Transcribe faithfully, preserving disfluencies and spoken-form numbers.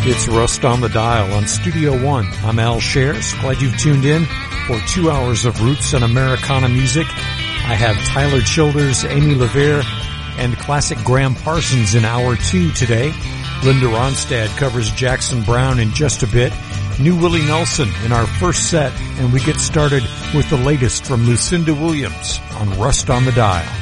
It's Rust on the Dial on Studio One. I'm Al Shares. Glad you've tuned in for two hours of roots and Americana music. I have Tyler Childers, Amy LaVere, and classic Graham Parsons in hour two today. Linda Ronstadt covers Jackson Browne in just a bit. New Willie Nelson in our first set, and we get started with the latest from Lucinda Williams on Rust on the Dial.